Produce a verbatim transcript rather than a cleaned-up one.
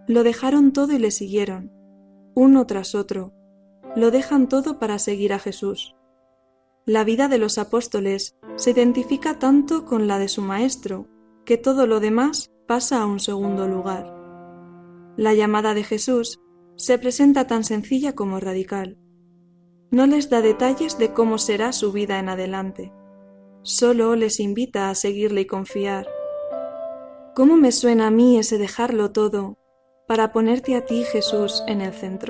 Lo dejaron todo y le siguieron, uno tras otro. Lo dejan todo para seguir a Jesús. La vida de los apóstoles se identifica tanto con la de su Maestro, que todo lo demás pasa a un segundo lugar. La llamada de Jesús se presenta tan sencilla como radical. No les da detalles de cómo será su vida en adelante. Solo les invita a seguirle y confiar. ¿Cómo me suena a mí ese dejarlo todo para ponerte a ti, Jesús, en el centro?